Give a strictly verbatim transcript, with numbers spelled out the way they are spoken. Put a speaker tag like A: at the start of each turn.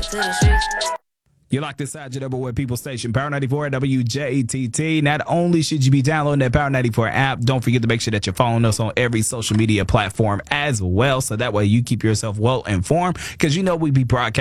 A: to the streets.
B: You're locked inside your number one people station, Power ninety-four W J T T. Not only should you be downloading that Power ninety-four app, don't forget to make sure that you're following us on every social media platform as well, so that way you keep yourself well informed, because you know we be broadcasting